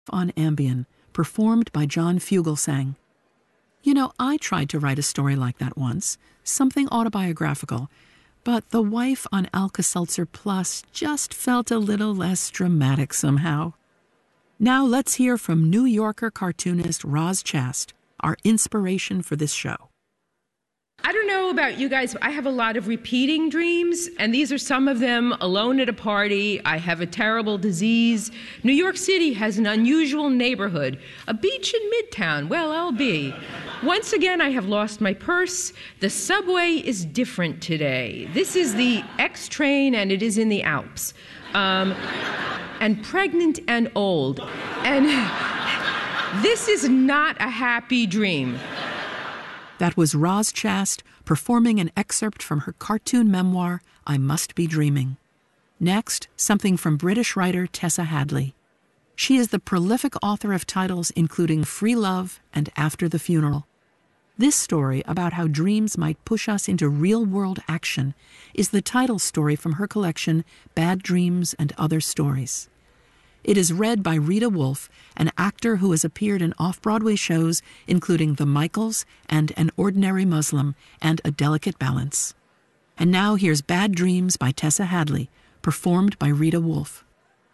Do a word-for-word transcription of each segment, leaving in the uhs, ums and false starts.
on Ambien, performed by John Fugelsang. You know, I tried to write a story like that once, something autobiographical, but The Wife on Alka-Seltzer Plus just felt a little less dramatic somehow. Now let's hear from New Yorker cartoonist Roz Chast, our inspiration for this show. I don't know about you guys, but I have a lot of repeating dreams, and these are some of them. Alone at a party, I have a terrible disease. New York City has an unusual neighborhood. A beach in Midtown, well, I'll be. Once again, I have lost my purse. The subway is different today. This is the X train, and it is in the Alps. Um, and pregnant and old. And this is not a happy dream. That was Roz Chast performing an excerpt from her cartoon memoir, I Must Be Dreaming. Next, something from British writer Tessa Hadley. She is the prolific author of titles including Free Love and After the Funeral. This story about how dreams might push us into real-world action is the title story from her collection, Bad Dreams and Other Stories. It is read by Rita Wolf, an actor who has appeared in off-Broadway shows including The Michaels and An Ordinary Muslim and A Delicate Balance. And now here's Bad Dreams by Tessa Hadley, performed by Rita Wolf.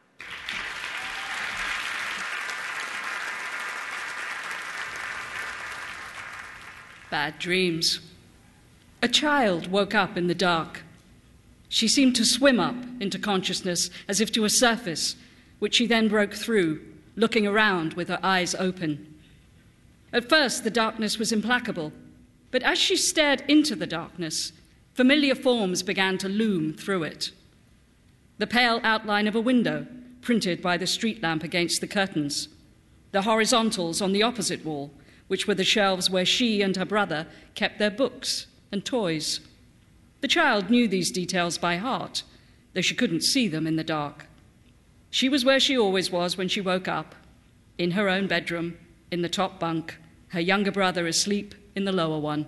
Bad dreams. A child woke up in the dark. She seemed to swim up into consciousness as if to a surface, which she then broke through, looking around with her eyes open. At first, the darkness was implacable, but as she stared into the darkness, familiar forms began to loom through it. The pale outline of a window, printed by the street lamp against the curtains, the horizontals on the opposite wall, which were the shelves where she and her brother kept their books and toys. The child knew these details by heart, though she couldn't see them in the dark. She was where she always was when she woke up, in her own bedroom, in the top bunk, her younger brother asleep in the lower one.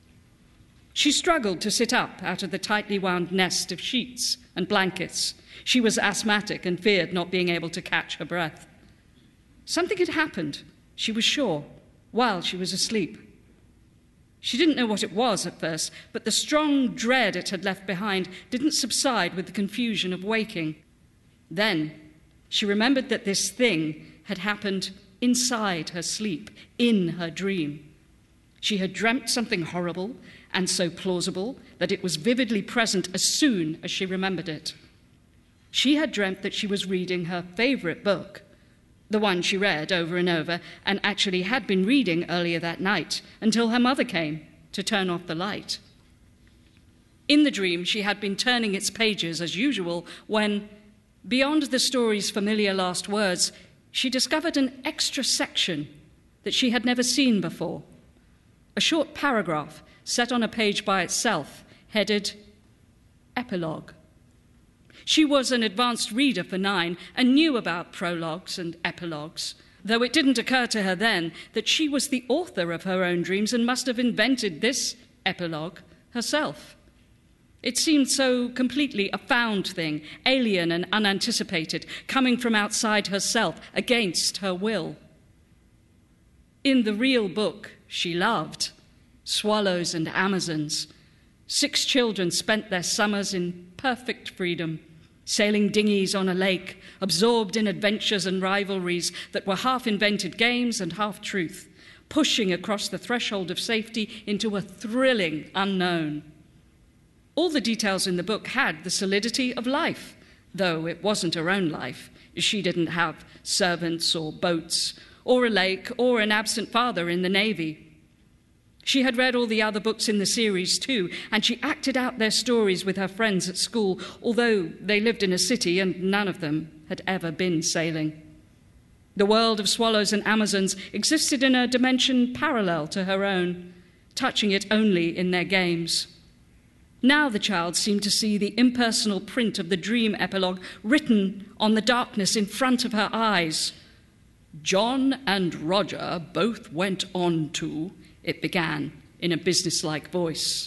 She struggled to sit up out of the tightly wound nest of sheets and blankets. She was asthmatic and feared not being able to catch her breath. Something had happened, she was sure, while she was asleep. She didn't know what it was at first, but the strong dread it had left behind didn't subside with the confusion of waking. Then she remembered that this thing had happened inside her sleep, in her dream. She had dreamt something horrible and so plausible that it was vividly present as soon as she remembered it. She had dreamt that she was reading her favorite book, the one she read over and over and actually had been reading earlier that night until her mother came to turn off the light. In the dream, she had been turning its pages as usual when, beyond the story's familiar last words, she discovered an extra section that she had never seen before. A short paragraph set on a page by itself, headed Epilogue. She was an advanced reader for nine and knew about prologues and epilogues, though it didn't occur to her then that she was the author of her own dreams and must have invented this epilogue herself. It seemed so completely a found thing, alien and unanticipated, coming from outside herself, against her will. In the real book she loved, Swallows and Amazons, six children spent their summers in perfect freedom, sailing dinghies on a lake, absorbed in adventures and rivalries that were half-invented games and half-truth, pushing across the threshold of safety into a thrilling unknown. All the details in the book had the solidity of life, though it wasn't her own life. She didn't have servants or boats, or a lake, or an absent father in the Navy. She had read all the other books in the series too, and she acted out their stories with her friends at school, although they lived in a city and none of them had ever been sailing. The world of Swallows and Amazons existed in a dimension parallel to her own, touching it only in their games. Now the child seemed to see the impersonal print of the dream epilogue written on the darkness in front of her eyes. John and Roger both went on to, it began in a businesslike voice.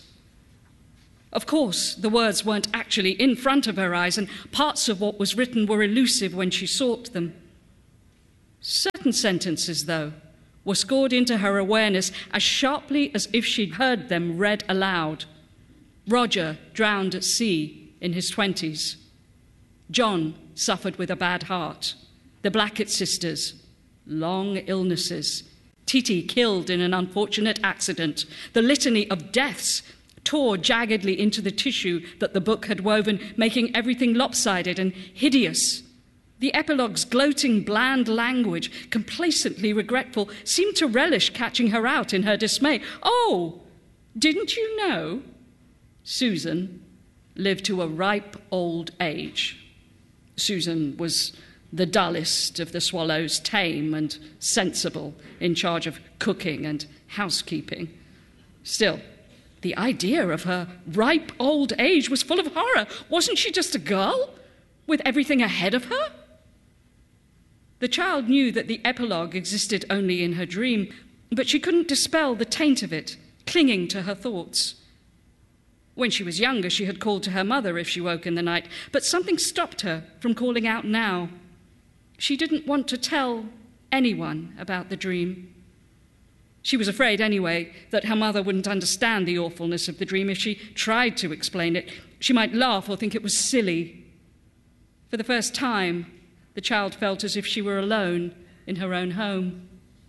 Of course, the words weren't actually in front of her eyes, and parts of what was written were elusive when she sought them. Certain sentences, though, were scored into her awareness as sharply as if she'd heard them read aloud. Roger drowned at sea in his twenties. John suffered with a bad heart. The Blackett sisters, long illnesses. Titi killed in an unfortunate accident. The litany of deaths tore jaggedly into the tissue that the book had woven, making everything lopsided and hideous. The epilogue's gloating, bland language, complacently regretful, seemed to relish catching her out in her dismay. Oh, didn't you know? Susan lived to a ripe old age. Susan was the dullest of the swallows, tame and sensible, in charge of cooking and housekeeping. Still, the idea of her ripe old age was full of horror. Wasn't she just a girl with everything ahead of her? The child knew that the epilogue existed only in her dream, but she couldn't dispel the taint of it, clinging to her thoughts. When she was younger, she had called to her mother if she woke in the night, but something stopped her from calling out now. She didn't want to tell anyone about the dream. She was afraid, anyway, that her mother wouldn't understand the awfulness of the dream if she tried to explain it. She might laugh or think it was silly. For the first time, the child felt as if she were alone in her own home.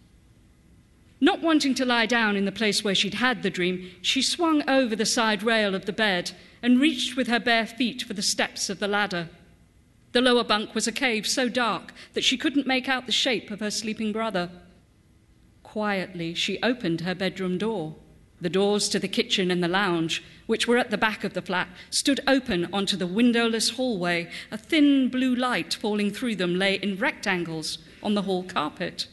Not wanting to lie down in the place where she'd had the dream, she swung over the side rail of the bed and reached with her bare feet for the steps of the ladder. The lower bunk was a cave so dark that she couldn't make out the shape of her sleeping brother. Quietly, she opened her bedroom door. The doors to the kitchen and the lounge, which were at the back of the flat, stood open onto the windowless hallway. A thin blue light falling through them lay in rectangles on the hall carpet.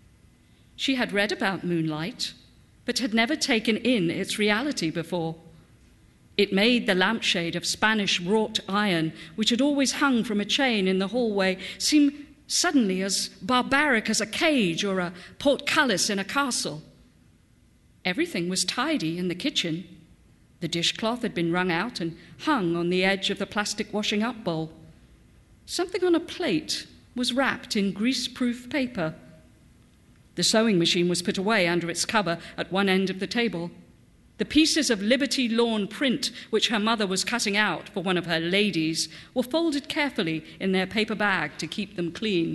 She had read about moonlight, but had never taken in its reality before. It made the lampshade of Spanish wrought iron, which had always hung from a chain in the hallway, seem suddenly as barbaric as a cage or a portcullis in a castle. Everything was tidy in the kitchen. The dishcloth had been wrung out and hung on the edge of the plastic washing-up bowl. Something on a plate was wrapped in grease-proof paper. The sewing machine was put away under its cover at one end of the table. The pieces of Liberty lawn print which her mother was cutting out for one of her ladies were folded carefully in their paper bag to keep them clean.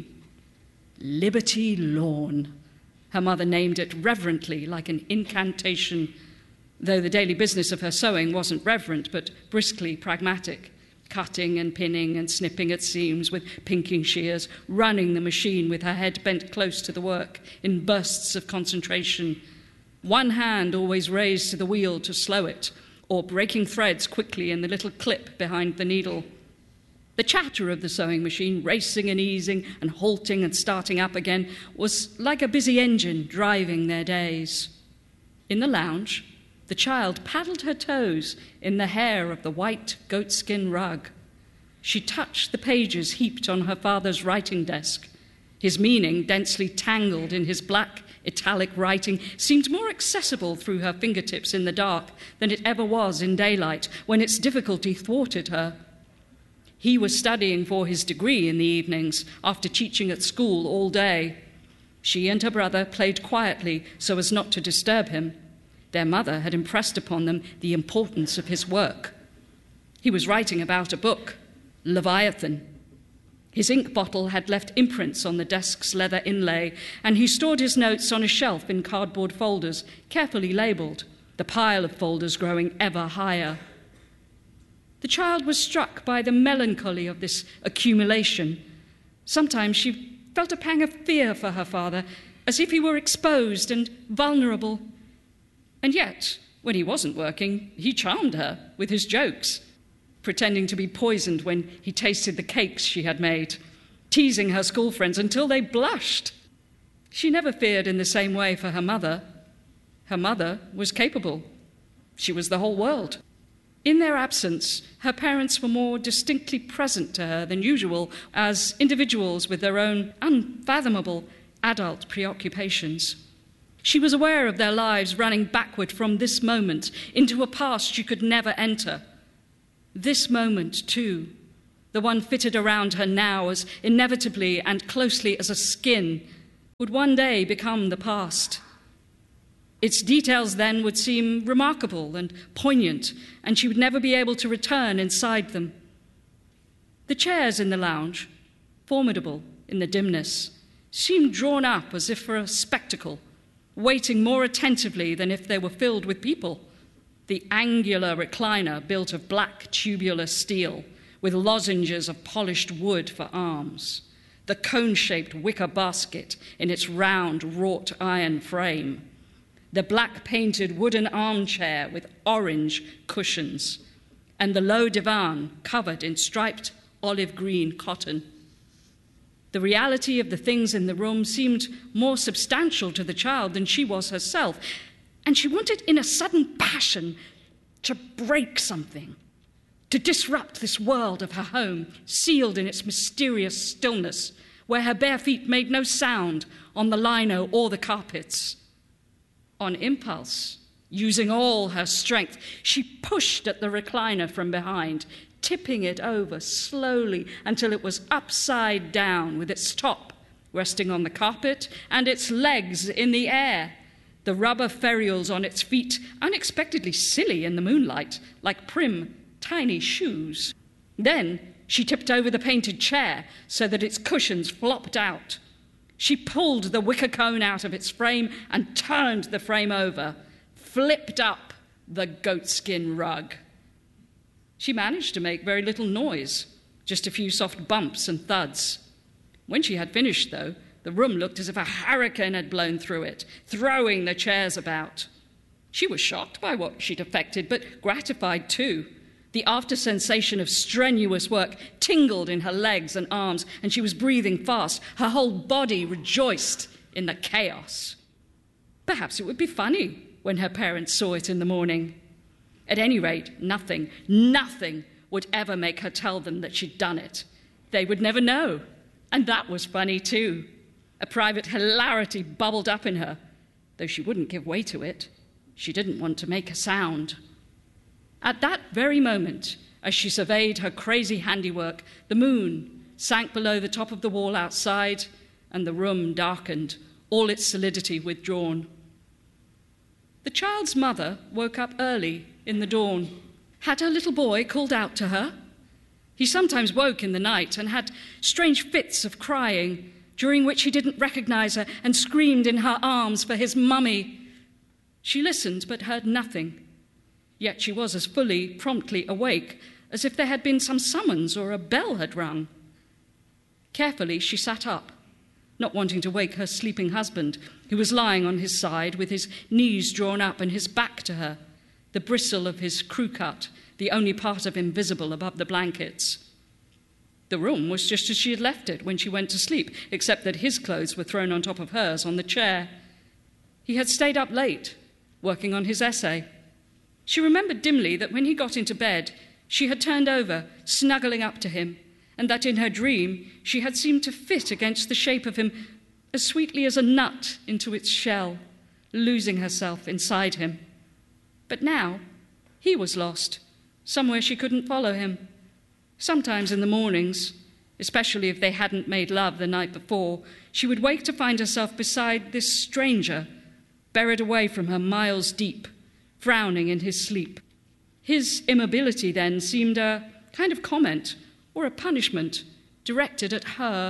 Liberty lawn. Her mother named it reverently, like an incantation, though the daily business of her sewing wasn't reverent, but briskly pragmatic, cutting and pinning and snipping at seams with pinking shears, running the machine with her head bent close to the work in bursts of concentration, one hand always raised to the wheel to slow it, or breaking threads quickly in the little clip behind the needle. The chatter of the sewing machine, racing and easing and halting and starting up again, was like a busy engine driving their days. In the lounge, the child paddled her toes in the hair of the white goatskin rug. She touched the pages heaped on her father's writing desk. His meaning, densely tangled in his black italic writing, seemed more accessible through her fingertips in the dark than it ever was in daylight, when its difficulty thwarted her. He was studying for his degree in the evenings, after teaching at school all day. She and her brother played quietly so as not to disturb him. Their mother had impressed upon them the importance of his work. He was writing about a book, Leviathan. His ink bottle had left imprints on the desk's leather inlay, and he stored his notes on a shelf in cardboard folders, carefully labelled, the pile of folders growing ever higher. The child was struck by the melancholy of this accumulation. Sometimes she felt a pang of fear for her father, as if he were exposed and vulnerable. And yet, when he wasn't working, he charmed her with his jokes, pretending to be poisoned when he tasted the cakes she had made, teasing her school friends until they blushed. She never feared in the same way for her mother. Her mother was capable. She was the whole world. In their absence, her parents were more distinctly present to her than usual as individuals with their own unfathomable adult preoccupations. She was aware of their lives running backward from this moment into a past she could never enter. This moment, too, the one fitted around her now as inevitably and closely as a skin, would one day become the past. Its details then would seem remarkable and poignant, and she would never be able to return inside them. The chairs in the lounge, formidable in the dimness, seemed drawn up as if for a spectacle, waiting more attentively than if they were filled with people. The angular recliner built of black tubular steel, with lozenges of polished wood for arms. The cone-shaped wicker basket in its round wrought iron frame. The black-painted wooden armchair with orange cushions. And the low divan covered in striped olive green cotton. The reality of the things in the room seemed more substantial to the child than she was herself, and she wanted in a sudden passion to break something, to disrupt this world of her home, sealed in its mysterious stillness, where her bare feet made no sound on the lino or the carpets. On impulse, using all her strength, she pushed at the recliner from behind, tipping it over slowly until it was upside down with its top resting on the carpet and its legs in the air, the rubber ferules on its feet unexpectedly silly in the moonlight, like prim, tiny shoes. Then she tipped over the painted chair so that its cushions flopped out. She pulled the wicker cone out of its frame and turned the frame over, flipped up the goatskin rug. She managed to make very little noise, just a few soft bumps and thuds. When she had finished, though, the room looked as if a hurricane had blown through it, throwing the chairs about. She was shocked by what she'd effected, but gratified too. The after-sensation of strenuous work tingled in her legs and arms, and she was breathing fast. Her whole body rejoiced in the chaos. Perhaps it would be funny when her parents saw it in the morning. At any rate, nothing, nothing would ever make her tell them that she'd done it. They would never know. And that was funny too. A private hilarity bubbled up in her, though she wouldn't give way to it. She didn't want to make a sound. At that very moment, as she surveyed her crazy handiwork, the moon sank below the top of the wall outside, and the room darkened, all its solidity withdrawn. The child's mother woke up early in the dawn. Had her little boy called out to her? He sometimes woke in the night and had strange fits of crying, during which he didn't recognize her and screamed in her arms for his mummy. She listened but heard nothing. Yet she was as fully, promptly awake as if there had been some summons or a bell had rung. Carefully she sat up, not wanting to wake her sleeping husband, who was lying on his side with his knees drawn up and his back to her, the bristle of his crew cut, the only part of him visible above the blankets. The room was just as she had left it when she went to sleep, except that his clothes were thrown on top of hers on the chair. He had stayed up late, working on his essay. She remembered dimly that when he got into bed, she had turned over, snuggling up to him, and that in her dream she had seemed to fit against the shape of him as sweetly as a nut into its shell, losing herself inside him. But now he was lost, somewhere she couldn't follow him. Sometimes in the mornings, especially if they hadn't made love the night before, she would wake to find herself beside this stranger, buried away from her miles deep, frowning in his sleep. His immobility then seemed a kind of comment or a punishment directed at her.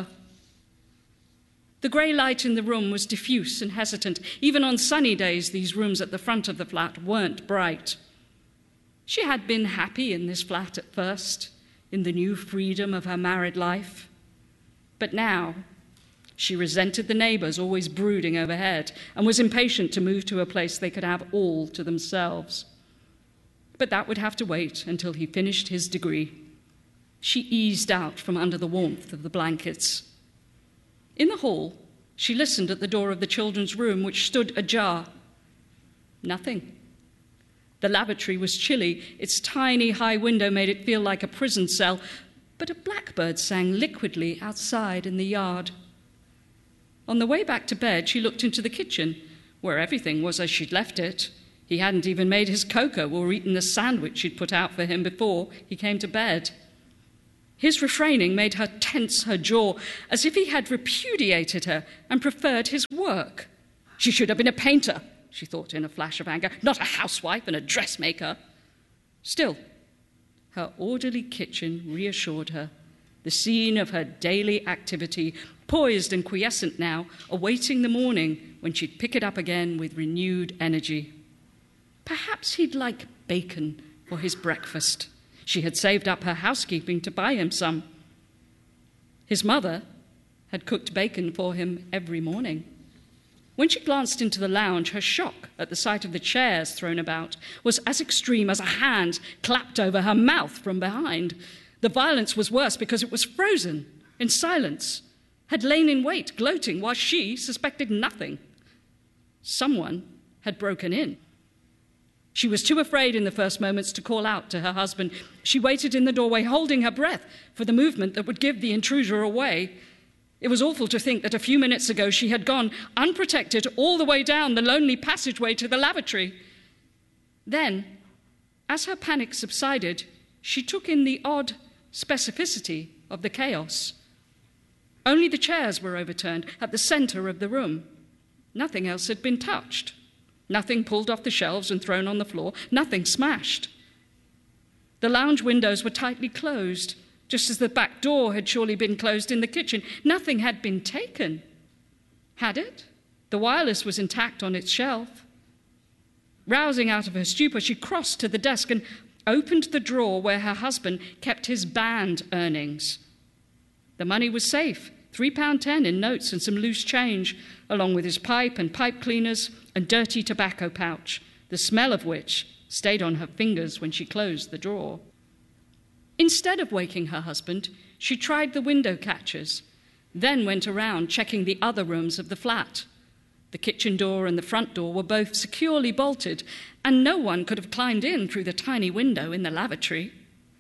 The grey light in the room was diffuse and hesitant. Even on sunny days, these rooms at the front of the flat weren't bright. She had been happy in this flat at first, in the new freedom of her married life. But now she resented the neighbours always brooding overhead and was impatient to move to a place they could have all to themselves. But that would have to wait until he finished his degree. She eased out from under the warmth of the blankets. In the hall, she listened at the door of the children's room, which stood ajar. Nothing. The lavatory was chilly. Its tiny high window made it feel like a prison cell, but a blackbird sang liquidly outside in the yard. On the way back to bed, she looked into the kitchen, where everything was as she'd left it. He hadn't even made his cocoa or eaten the sandwich she'd put out for him before he came to bed. His refraining made her tense her jaw, as if he had repudiated her and preferred his work. She should have been a painter, she thought in a flash of anger, not a housewife and a dressmaker. Still, her orderly kitchen reassured her, the scene of her daily activity, poised and quiescent now, awaiting the morning when she'd pick it up again with renewed energy. Perhaps he'd like bacon for his breakfast. She had saved up her housekeeping to buy him some. His mother had cooked bacon for him every morning. When she glanced into the lounge, her shock at the sight of the chairs thrown about was as extreme as a hand clapped over her mouth from behind. The violence was worse because it was frozen, in silence, had lain in wait, gloating, while she suspected nothing. Someone had broken in. She was too afraid in the first moments to call out to her husband. She waited in the doorway, holding her breath for the movement that would give the intruder away. It was awful to think that a few minutes ago she had gone unprotected all the way down the lonely passageway to the lavatory. Then, as her panic subsided, she took in the odd specificity of the chaos. Only the chairs were overturned at the center of the room. Nothing else had been touched. Nothing pulled off the shelves and thrown on the floor. Nothing smashed. The lounge windows were tightly closed, just as the back door had surely been closed in the kitchen. Nothing had been taken. Had it? The wireless was intact on its shelf. Rousing out of her stupor, she crossed to the desk and opened the drawer where her husband kept his band earnings. The money was safe, three pounds ten in notes and some loose change, along with his pipe and pipe cleaners and dirty tobacco pouch, the smell of which stayed on her fingers when she closed the drawer. Instead of waking her husband, she tried the window catches, then went around checking the other rooms of the flat. The kitchen door and the front door were both securely bolted, and no one could have climbed in through the tiny window in the lavatory.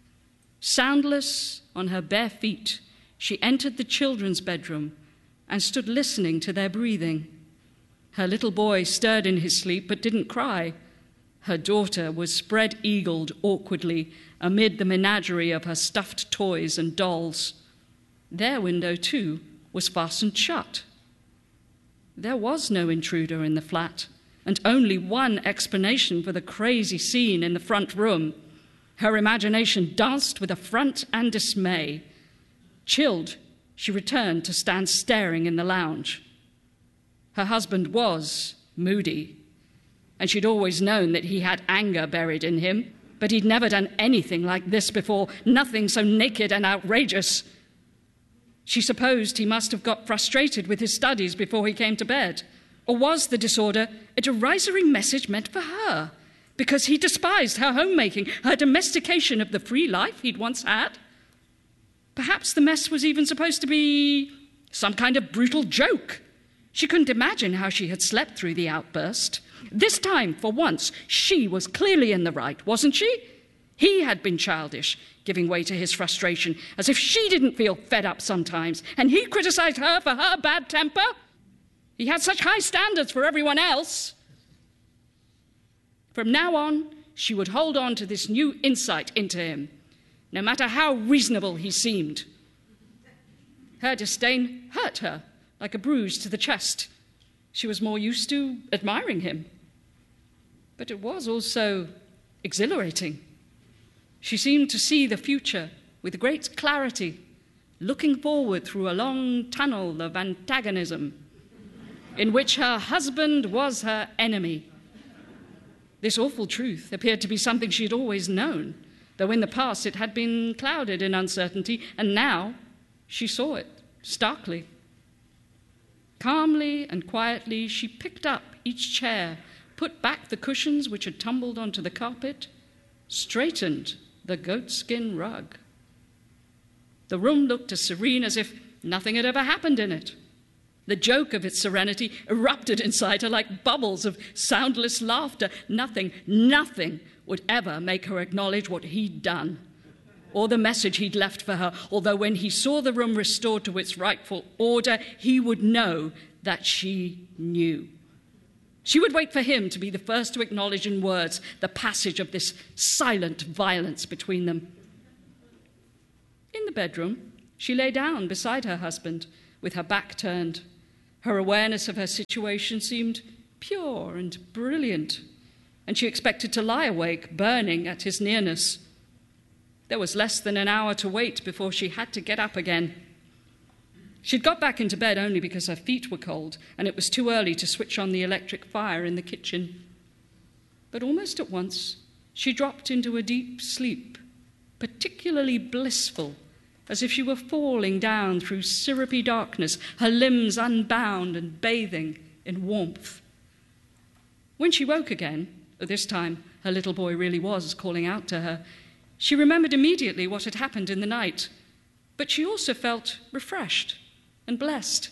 Soundless on her bare feet, she entered the children's bedroom and stood listening to their breathing. Her little boy stirred in his sleep but didn't cry. Her daughter was spread-eagled awkwardly amid the menagerie of her stuffed toys and dolls. Their window, too, was fastened shut. There was no intruder in the flat, and only one explanation for the crazy scene in the front room. Her imagination danced with affront and dismay. Chilled, she returned to stand staring in the lounge. Her husband was moody, and she'd always known that he had anger buried in him, but he'd never done anything like this before, nothing so naked and outrageous. She supposed he must have got frustrated with his studies before he came to bed. Or was the disorder a derisory message meant for her, because he despised her homemaking, her domestication of the free life he'd once had? Perhaps the mess was even supposed to be some kind of brutal joke. She couldn't imagine how she had slept through the outburst. This time, for once, she was clearly in the right, wasn't she? He had been childish, giving way to his frustration, as if she didn't feel fed up sometimes, and he criticized her for her bad temper. He had such high standards for everyone else. From now on, she would hold on to this new insight into him, no matter how reasonable he seemed. Her disdain hurt her like a bruise to the chest. She was more used to admiring him. But it was also exhilarating. She seemed to see the future with great clarity, looking forward through a long tunnel of antagonism in which her husband was her enemy. This awful truth appeared to be something she had always known, though in the past it had been clouded in uncertainty, and now she saw it starkly. Calmly and quietly, she picked up each chair, put back the cushions which had tumbled onto the carpet, straightened the goatskin rug. The room looked as serene as if nothing had ever happened in it. The joke of its serenity erupted inside her like bubbles of soundless laughter. Nothing, nothing would ever make her acknowledge what he'd done, or the message he'd left for her, although when he saw the room restored to its rightful order, he would know that she knew. She would wait for him to be the first to acknowledge in words the passage of this silent violence between them. In the bedroom, she lay down beside her husband with her back turned. Her awareness of her situation seemed pure and brilliant, and she expected to lie awake, burning at his nearness. There was less than an hour to wait before she had to get up again. She'd got back into bed only because her feet were cold, and it was too early to switch on the electric fire in the kitchen. But almost at once, she dropped into a deep sleep, particularly blissful, as if she were falling down through syrupy darkness, her limbs unbound and bathing in warmth. When she woke again, this time her little boy really was calling out to her, she remembered immediately what had happened in the night, but she also felt refreshed and blessed.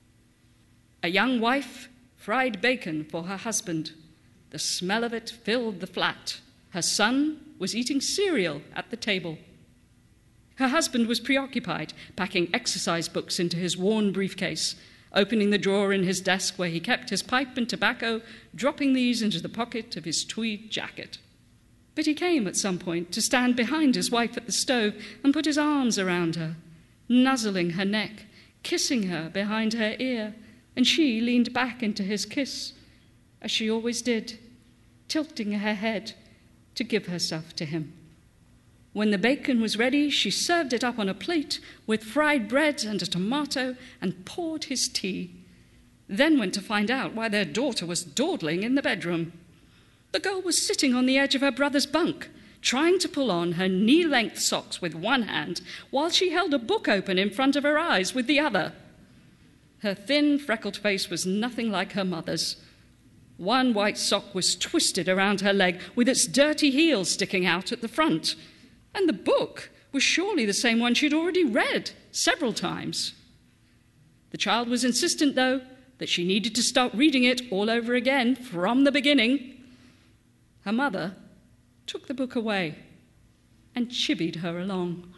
A young wife fried bacon for her husband. The smell of it filled the flat. Her son was eating cereal at the table. Her husband was preoccupied, packing exercise books into his worn briefcase, opening the drawer in his desk where he kept his pipe and tobacco, dropping these into the pocket of his tweed jacket. But he came at some point to stand behind his wife at the stove and put his arms around her, nuzzling her neck, kissing her behind her ear, and she leaned back into his kiss, as she always did, tilting her head to give herself to him. When the bacon was ready, she served it up on a plate with fried bread and a tomato and poured his tea, then went to find out why their daughter was dawdling in the bedroom. The girl was sitting on the edge of her brother's bunk, trying to pull on her knee-length socks with one hand while she held a book open in front of her eyes with the other. Her thin, freckled face was nothing like her mother's. One white sock was twisted around her leg with its dirty heel sticking out at the front, and the book was surely the same one she'd already read several times. The child was insistent, though, that she needed to start reading it all over again from the beginning. Her mother took the book away and chivied her along.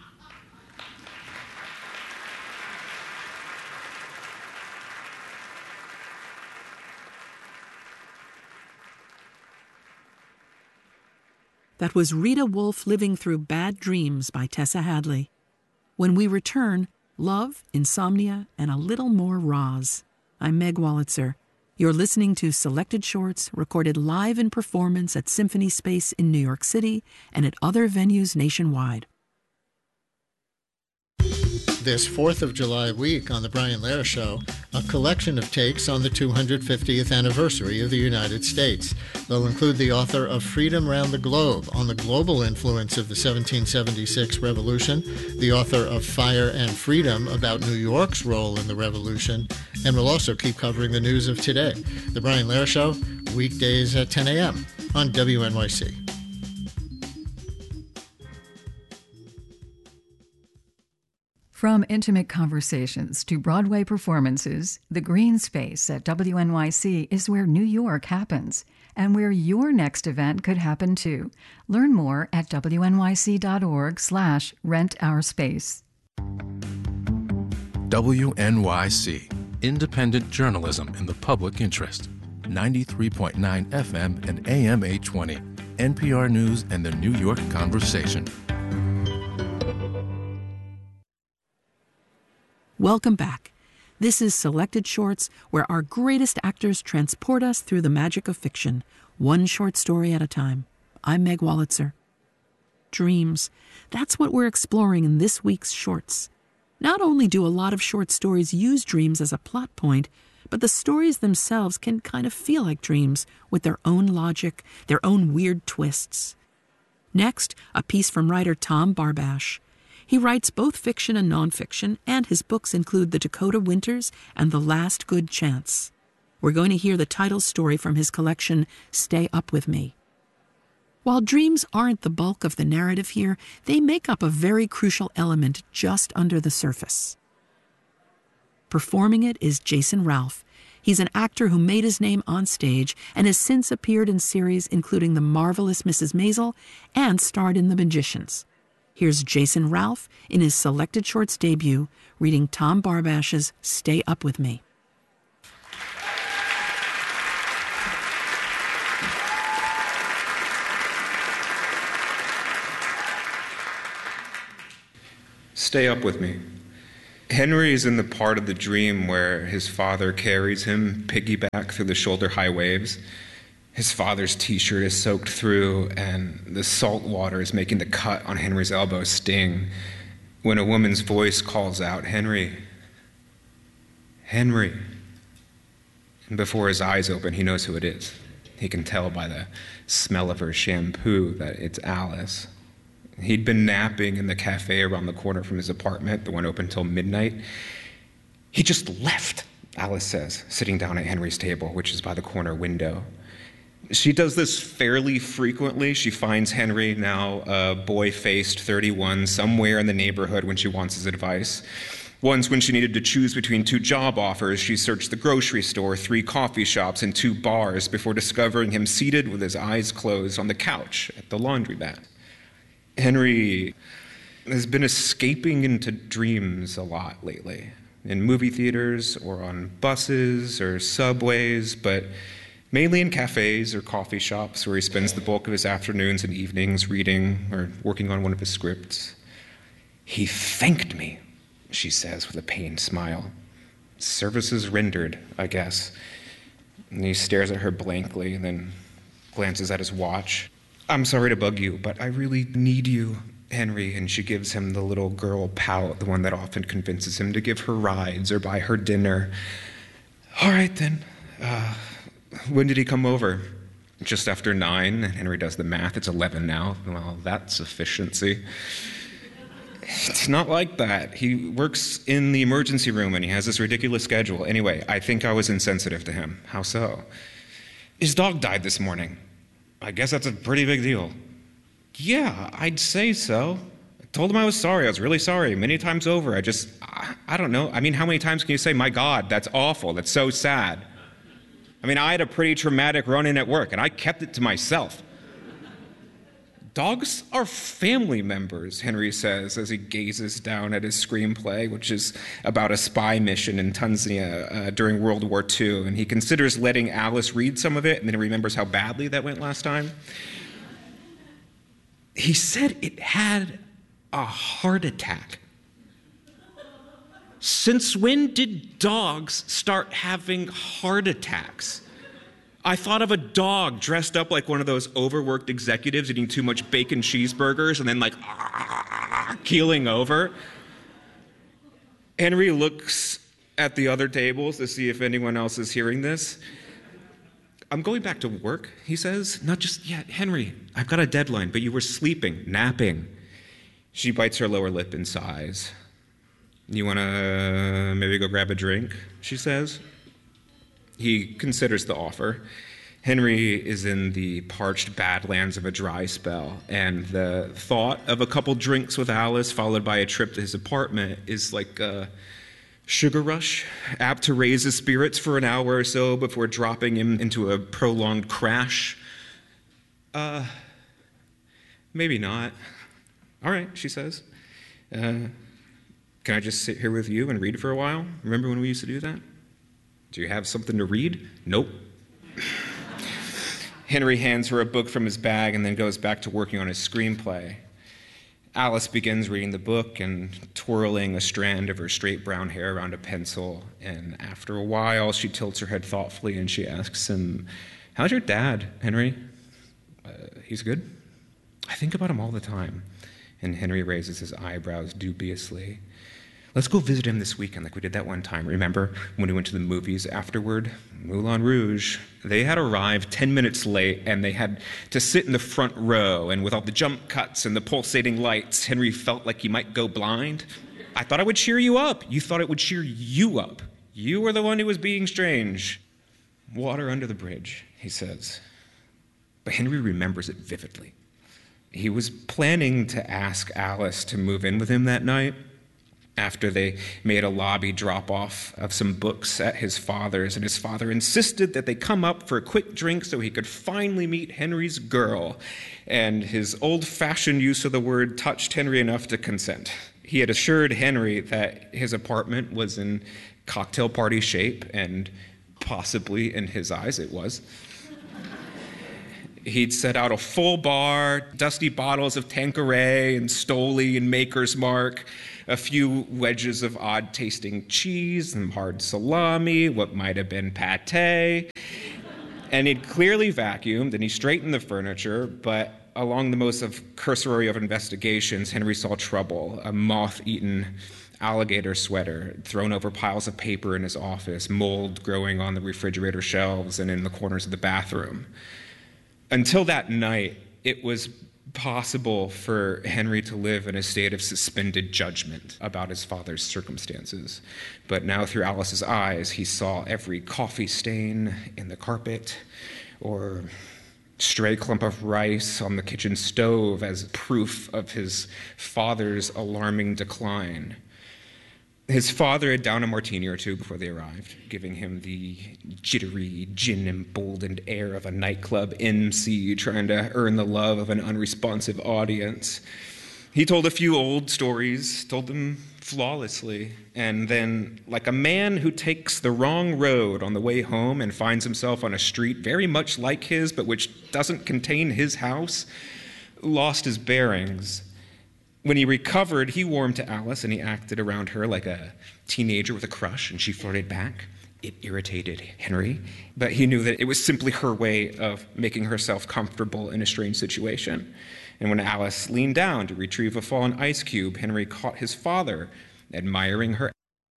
That was Rita Wolf Living Through Bad Dreams by Tessa Hadley. When we return, love, insomnia, and a little more Roz. I'm Meg Wolitzer. You're listening to Selected Shorts recorded live in performance at Symphony Space in New York City and at other venues nationwide. This fourth of July week on The Brian Lehrer Show, a collection of takes on the two hundred fiftieth anniversary of the United States. They'll include the author of Freedom Round the Globe on the global influence of the seventeen seventy-six revolution, the author of Fire and Freedom about New York's role in the revolution, and we'll also keep covering the news of today. The Brian Lehrer Show, weekdays at ten a.m. on W N Y C. From intimate conversations to Broadway performances, the green space at W N Y C is where New York happens, and where your next event could happen too. Learn more at W N Y C dot org slash rent our space. W N Y C, independent journalism in the public interest. ninety-three point nine F M and A M eight twenty, N P R News and the New York Conversation. Welcome back. This is Selected Shorts, where our greatest actors transport us through the magic of fiction, one short story at a time. I'm Meg Wolitzer. Dreams. That's what we're exploring in this week's shorts. Not only do a lot of short stories use dreams as a plot point, but the stories themselves can kind of feel like dreams, with their own logic, their own weird twists. Next, a piece from writer Tom Barbash. He writes both fiction and nonfiction, and his books include The Dakota Winters and The Last Good Chance. We're going to hear the title story from his collection, Stay Up With Me. While dreams aren't the bulk of the narrative here, they make up a very crucial element just under the surface. Performing it is Jason Ralph. He's an actor who made his name on stage and has since appeared in series including The Marvelous Missus Maisel and starred in The Magicians. Here's Jason Ralph in his Selected Shorts debut, reading Tom Barbash's Stay Up With Me. Stay up with me. Henry is in the part of the dream where his father carries him piggyback through the shoulder-high waves. His father's t-shirt is soaked through, and the salt water is making the cut on Henry's elbow sting when a woman's voice calls out, "Henry, Henry." And before his eyes open, he knows who it is. He can tell by the smell of her shampoo that it's Alice. He'd been napping in the cafe around the corner from his apartment, the one open till midnight. He just left, Alice says, sitting down at Henry's table, which is by the corner window. She does this fairly frequently. She finds Henry, now a boy-faced thirty-one, somewhere in the neighborhood when she wants his advice. Once, when she needed to choose between two job offers, she searched the grocery store, three coffee shops, and two bars before discovering him seated with his eyes closed on the couch at the laundromat. Henry has been escaping into dreams a lot lately, in movie theaters or on buses or subways, but mainly in cafes or coffee shops where he spends the bulk of his afternoons and evenings reading or working on one of his scripts. "He thanked me," she says with a pained smile. "Services rendered, I guess." And he stares at her blankly, then glances at his watch. "I'm sorry to bug you, but I really need you, Henry." And she gives him the little girl pout, the one that often convinces him to give her rides or buy her dinner. "All right, then. Uh, when did he come over?" "Just after nine." And Henry does the math. It's eleven now. Well, that's efficiency. It's not like that. He works in the emergency room and he has this ridiculous schedule. Anyway, I think I was insensitive to him. How so? "His dog died this morning." "I guess that's a pretty big deal." "Yeah, I'd say so. I told him I was sorry. I was really sorry many times over. I just, I, I don't know. I mean, how many times can you say, 'My God, that's awful. That's so sad'? I mean, I had a pretty traumatic run-in at work and I kept it to myself." "Dogs are family members," Henry says as he gazes down at his screenplay, which is about a spy mission in Tanzania uh, during World War Two, and he considers letting Alice read some of it, and then he remembers how badly that went last time. "He said it had a heart attack." Since when did dogs start having heart attacks? I thought of a dog dressed up like one of those overworked executives eating too much bacon cheeseburgers and then like ah, keeling over. Henry looks at the other tables to see if anyone else is hearing this. "I'm going back to work," he says. "Not just yet, Henry. I've got a deadline, but you were sleeping, napping." She bites her lower lip and sighs. "You want to maybe go grab a drink?" she says. He considers the offer. Henry is in the parched badlands of a dry spell, and the thought of a couple drinks with Alice followed by a trip to his apartment is like a sugar rush, apt to raise his spirits for an hour or so before dropping him into a prolonged crash. Uh, maybe not. "All right," she says. Uh, can I just sit here with you and read for a while? Remember when we used to do that? Do you have something to read? Nope. Henry hands her a book from his bag and then goes back to working on his screenplay. Alice begins reading the book and twirling a strand of her straight brown hair around a pencil, and after a while she tilts her head thoughtfully and she asks him, "How's your dad, Henry?" Uh, "he's good. I think about him all the time." And Henry raises his eyebrows dubiously. "Let's go visit him this weekend like we did that one time. Remember when we went to the movies afterward? Moulin Rouge." They had arrived ten minutes late, and they had to sit in the front row. And with all the jump cuts and the pulsating lights, Henry felt like he might go blind. "I thought I would cheer you up. You thought it would cheer you up. You were the one who was being strange." "Water under the bridge," he says. But Henry remembers it vividly. He was planning to ask Alice to move in with him that night, after they made a lobby drop-off of some books at his father's, and his father insisted that they come up for a quick drink so he could finally meet Henry's girl, and his old-fashioned use of the word touched Henry enough to consent. He had assured Henry that his apartment was in cocktail party shape, and possibly, in his eyes, it was. He'd set out a full bar, dusty bottles of Tanqueray and Stoli and Maker's Mark, a few wedges of odd-tasting cheese, some hard salami, what might have been pate. And he'd clearly vacuumed, and he straightened the furniture, but along the most of cursory of investigations, Henry saw trouble, a moth-eaten alligator sweater thrown over piles of paper in his office, mold growing on the refrigerator shelves and in the corners of the bathroom. Until that night, it was possible for Henry to live in a state of suspended judgment about his father's circumstances. But now through Alice's eyes, he saw every coffee stain in the carpet or stray clump of rice on the kitchen stove as proof of his father's alarming decline. His father had downed a martini or two before they arrived, giving him the jittery, gin-emboldened air of a nightclub M C trying to earn the love of an unresponsive audience. He told a few old stories, told them flawlessly, and then, like a man who takes the wrong road on the way home and finds himself on a street very much like his, but which doesn't contain his house, lost his bearings. When he recovered, he warmed to Alice and he acted around her like a teenager with a crush, and she flirted back. It irritated Henry, but he knew that it was simply her way of making herself comfortable in a strange situation. And when Alice leaned down to retrieve a fallen ice cube, Henry caught his father admiring her.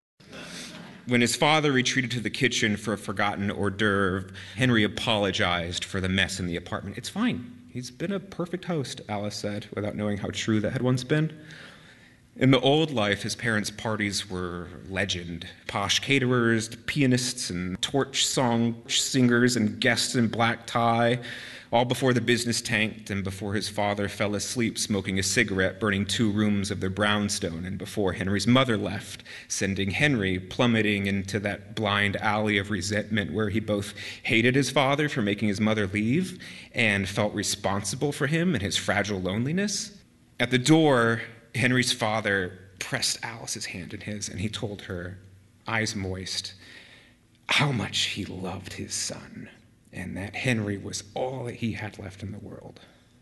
When his father retreated to the kitchen for a forgotten hors d'oeuvre, Henry apologized for the mess in the apartment. It's fine. He's been a perfect host, Alice said, without knowing how true that had once been. In the old life, his parents' parties were legend. Posh caterers, pianists, and torch song singers, and guests in black tie, all before the business tanked and before his father fell asleep smoking a cigarette, burning two rooms of their brownstone, and before Henry's mother left, sending Henry plummeting into that blind alley of resentment where he both hated his father for making his mother leave and felt responsible for him and his fragile loneliness. At the door, Henry's father pressed Alice's hand in his, and he told her, eyes moist, how much he loved his son, and that Henry was all that he had left in the world.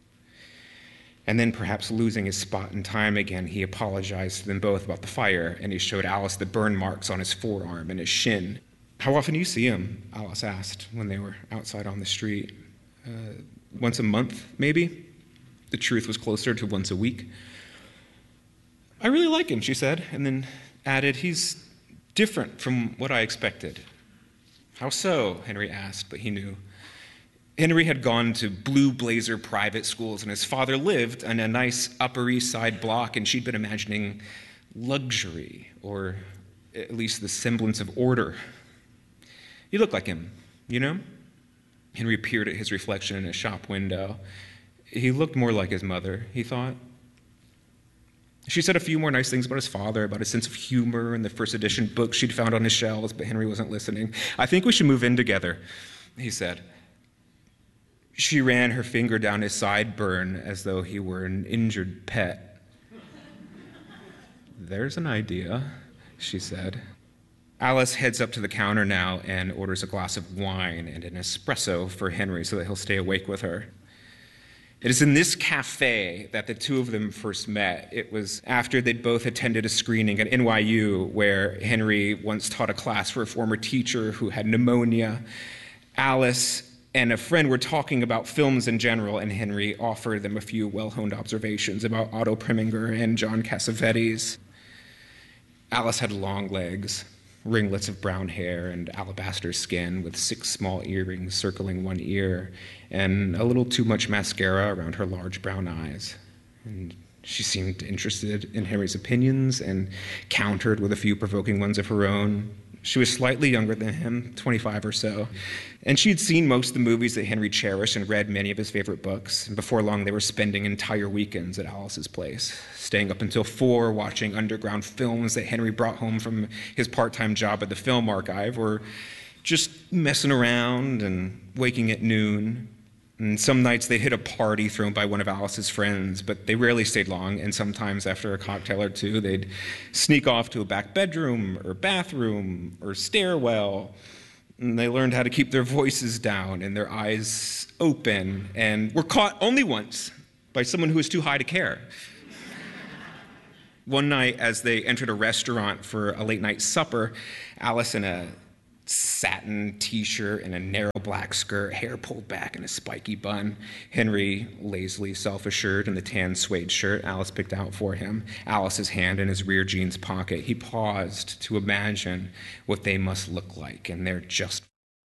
And then, perhaps losing his spot in time again, he apologized to them both about the fire, and he showed Alice the burn marks on his forearm and his shin. How often do you see him? Alice asked when they were outside on the street. Uh, once a month, maybe? The truth was closer to once a week. I really like him, she said, and then added, he's different from what I expected. How so? Henry asked, but he knew. Henry had gone to Blue Blazer private schools, and his father lived in a nice Upper East Side block, and she'd been imagining luxury, or at least the semblance of order. You look like him, you know? Henry peered at his reflection in a shop window. He looked more like his mother, he thought. She said a few more nice things about his father, about his sense of humor and the first edition books she'd found on his shelves, but Henry wasn't listening. I think we should move in together, he said. She ran her finger down his sideburn as though he were an injured pet. There's an idea, she said. Alice heads up to the counter now and orders a glass of wine and an espresso for Henry so that he'll stay awake with her. It is in this cafe that the two of them first met. It was after they'd both attended a screening at N Y U where Henry once taught a class for a former teacher who had pneumonia. Alice and a friend were talking about films in general, and Henry offered them a few well-honed observations about Otto Preminger and John Cassavetes. Alice had long legs, ringlets of brown hair and alabaster skin with six small earrings circling one ear, and a little too much mascara around her large brown eyes. And she seemed interested in Henry's opinions and countered with a few provoking ones of her own. She was slightly younger than him, twenty-five or so, and she'd seen most of the movies that Henry cherished and read many of his favorite books. And before long, they were spending entire weekends at Alice's place, staying up until four, watching underground films that Henry brought home from his part-time job at the Film Archive, or just messing around and waking at noon. And some nights they'd hit a party thrown by one of Alice's friends, but they rarely stayed long, and sometimes after a cocktail or two, they'd sneak off to a back bedroom or bathroom or stairwell, and they learned how to keep their voices down and their eyes open, and were caught only once by someone who was too high to care. One night, as they entered a restaurant for a late-night supper, Alice in a satin t-shirt and a narrow black skirt, hair pulled back in a spiky bun. Henry, lazily self-assured in the tan suede shirt Alice picked out for him, Alice's hand in his rear jeans pocket. He paused to imagine what they must look like, and they're just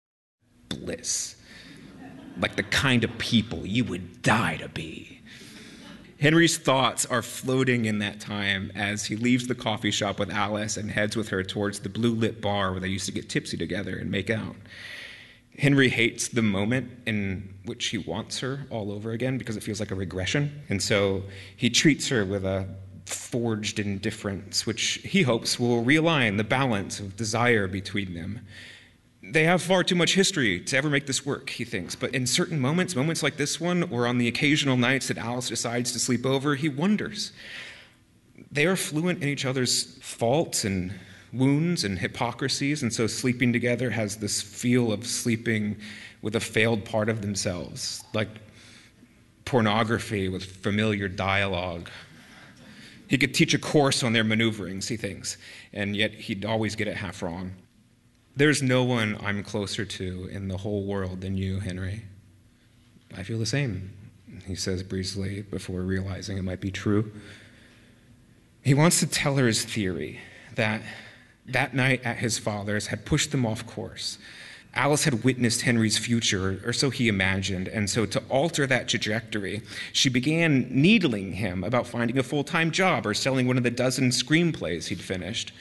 bliss. Like the kind of people you would die to be. Henry's thoughts are floating in that time as he leaves the coffee shop with Alice and heads with her towards the blue-lit bar where they used to get tipsy together and make out. Henry hates the moment in which he wants her all over again because it feels like a regression, and so he treats her with a forged indifference, which he hopes will realign the balance of desire between them. They have far too much history to ever make this work, he thinks, but in certain moments, moments like this one, or on the occasional nights that Alice decides to sleep over, he wonders. They are fluent in each other's faults and wounds and hypocrisies, and so sleeping together has this feel of sleeping with a failed part of themselves, like pornography with familiar dialogue. He could teach a course on their maneuverings, he thinks, and yet he'd always get it half wrong. There's no one I'm closer to in the whole world than you, Henry. I feel the same, he says breezily before realizing it might be true. He wants to tell her his theory, that that night at his father's had pushed them off course. Alice had witnessed Henry's future, or so he imagined, and so to alter that trajectory, she began needling him about finding a full-time job or selling one of the dozen screenplays he'd finished.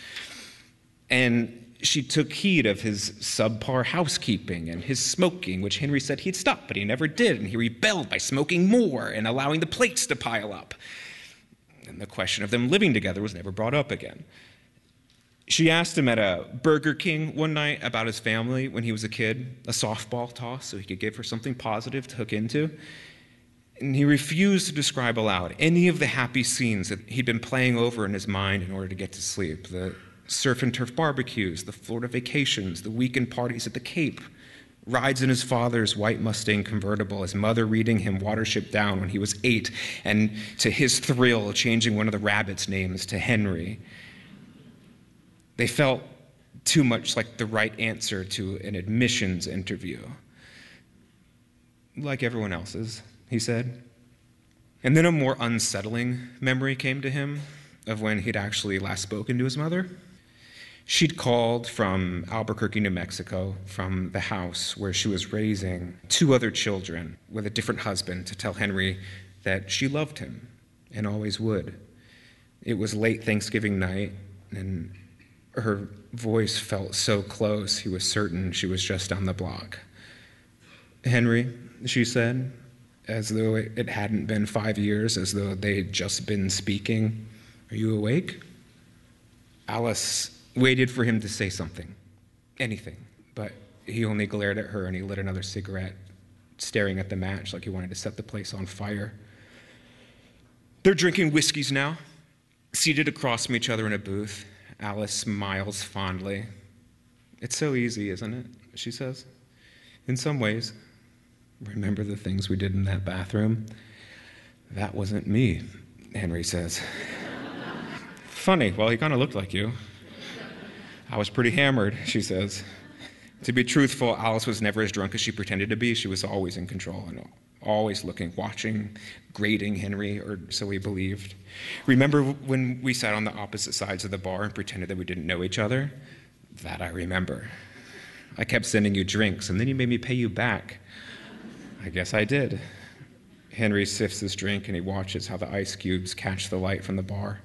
And she took heed of his subpar housekeeping and his smoking, which Henry said he'd stop, but he never did, and he rebelled by smoking more and allowing the plates to pile up. And the question of them living together was never brought up again. She asked him at a Burger King one night about his family when he was a kid, a softball toss so he could give her something positive to hook into. And he refused to describe aloud any of the happy scenes that he'd been playing over in his mind in order to get to sleep. The surf and turf barbecues, the Florida vacations, the weekend parties at the Cape, rides in his father's white Mustang convertible, his mother reading him Watership Down when he was eight, and to his thrill, changing one of the rabbits' names to Henry. They felt too much like the right answer to an admissions interview. Like everyone else's, he said. And then a more unsettling memory came to him of when he'd actually last spoken to his mother. She'd called from Albuquerque, New Mexico, from the house where she was raising two other children with a different husband to tell Henry that she loved him and always would. It was late Thanksgiving night, and her voice felt so close, he was certain she was just down the block. "Henry," she said, as though it hadn't been five years, as though they had just been speaking, "are you awake?" Alice waited for him to say something, anything, but he only glared at her and he lit another cigarette, staring at the match like he wanted to set the place on fire. They're drinking whiskeys now, seated across from each other in a booth. Alice smiles fondly. "It's so easy, isn't it?" she says. "In some ways. Remember the things we did in that bathroom?" "That wasn't me," Henry says. "Funny, well, he kind of looked like you." "I was pretty hammered," she says. To be truthful, Alice was never as drunk as she pretended to be. She was always in control and always looking, watching, grading Henry, or so he believed. "Remember when we sat on the opposite sides of the bar and pretended that we didn't know each other?" "That I remember. I kept sending you drinks, and then you made me pay you back." "I guess I did." Henry sips his drink, and he watches how the ice cubes catch the light from the bar.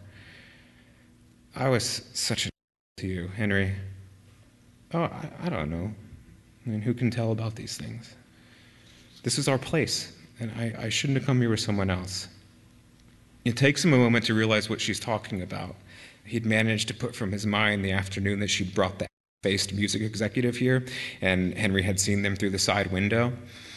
"I was such a to you, Henry." "Oh, I, I don't know. I mean, who can tell about these things? This is our place, and I, I shouldn't have come here with someone else." It takes him a moment to realize what she's talking about. He'd managed to put from his mind the afternoon that she'd brought the faced music executive here, and Henry had seen them through the side window.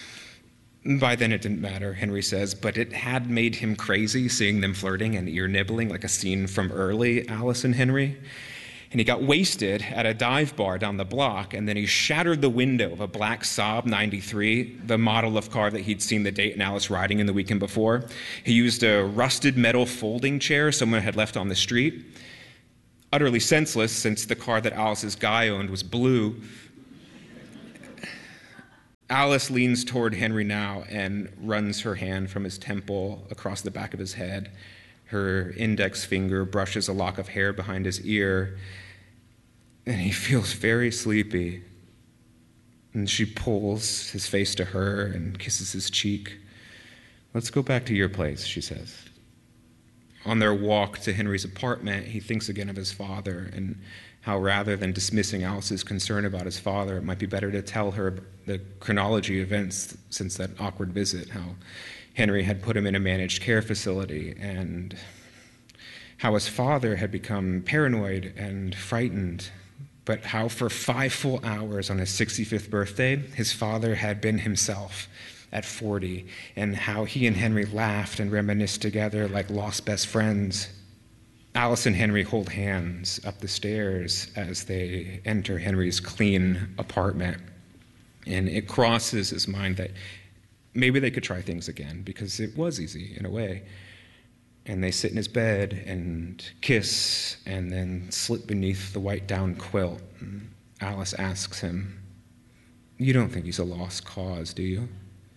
By then it didn't matter, Henry says, but it had made him crazy seeing them flirting and ear-nibbling like a scene from early Alice and Henry. And he got wasted at a dive bar down the block, and then he shattered the window of a black Saab ninety-three, the model of car that he'd seen the date and Alice riding in the weekend before. He used a rusted metal folding chair someone had left on the street. Utterly senseless, since the car that Alice's guy owned was blue. Alice leans toward Henry now and runs her hand from his temple across the back of his head. Her index finger brushes a lock of hair behind his ear, and he feels very sleepy. And she pulls his face to her and kisses his cheek. "Let's go back to your place," she says. On their walk to Henry's apartment, he thinks again of his father and how rather than dismissing Alice's concern about his father, it might be better to tell her the chronology of events since that awkward visit, how Henry had put him in a managed care facility, and how his father had become paranoid and frightened, but how for five full hours on his sixty-fifth birthday, his father had been himself at forty, and how he and Henry laughed and reminisced together like lost best friends. Alice and Henry hold hands up the stairs as they enter Henry's clean apartment, and it crosses his mind that maybe they could try things again, because it was easy in a way. And they sit in his bed and kiss and then slip beneath the white down quilt. And Alice asks him, "You don't think he's a lost cause, do you?"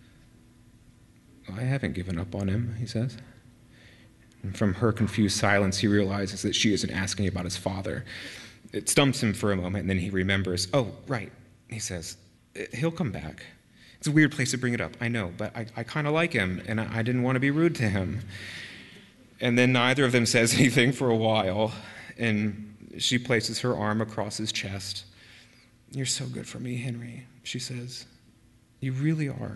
"I haven't given up on him," he says. And from her confused silence, he realizes that she isn't asking about his father. It stumps him for a moment, and then he remembers, "Oh, right," he says. "He'll come back. It's a weird place to bring it up, I know, but I, I kind of like him, and I, I didn't want to be rude to him." And then neither of them says anything for a while, and she places her arm across his chest. "You're so good for me, Henry," she says. "You really are."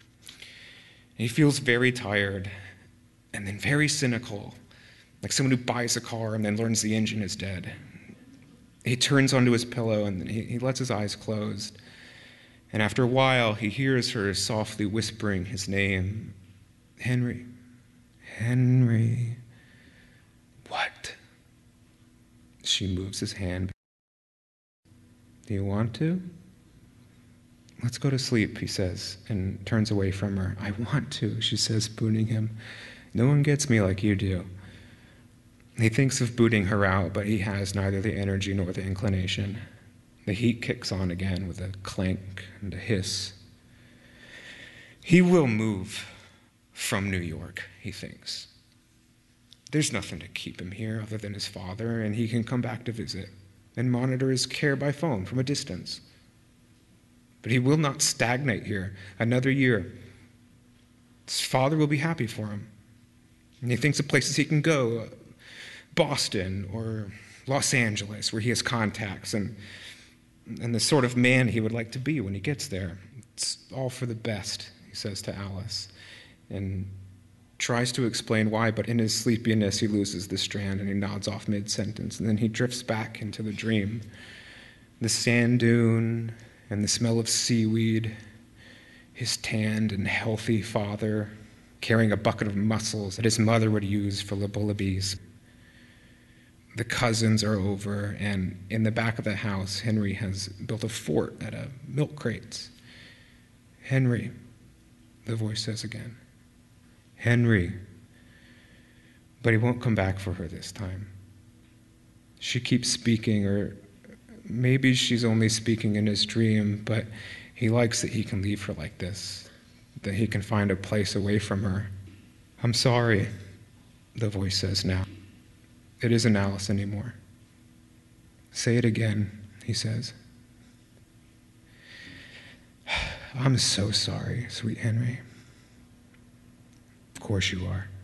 And he feels very tired, and then very cynical, like someone who buys a car and then learns the engine is dead. He turns onto his pillow, and he, he lets his eyes close. And after a while, he hears her softly whispering his name. "Henry, Henry." "What?" She moves his hand. "Do you want to?" "Let's go to sleep," he says, and turns away from her. "I want to," she says, spooning him. "No one gets me like you do." He thinks of booting her out, but he has neither the energy nor the inclination. The heat kicks on again with a clank and a hiss. He will move from New York, he thinks. There's nothing to keep him here other than his father, and he can come back to visit and monitor his care by phone from a distance. But he will not stagnate here another year. His father will be happy for him. And he thinks of places he can go, Boston or Los Angeles, where he has contacts, and and the sort of man he would like to be when he gets there. It's all for the best, he says to Alice, and tries to explain why, but in his sleepiness he loses the strand and he nods off mid-sentence, and then he drifts back into the dream. The sand dune and the smell of seaweed, his tanned and healthy father carrying a bucket of mussels that his mother would use for lullabies. The cousins are over, and in the back of the house, Henry has built a fort out of milk crates. "Henry," the voice says again. "Henry." But he won't come back for her this time. She keeps speaking, or maybe she's only speaking in his dream, but he likes that he can leave her like this, that he can find a place away from her. "I'm sorry," the voice says now. It isn't Alice anymore. "Say it again," he says. "I'm so sorry, sweet Henry." "Of course you are."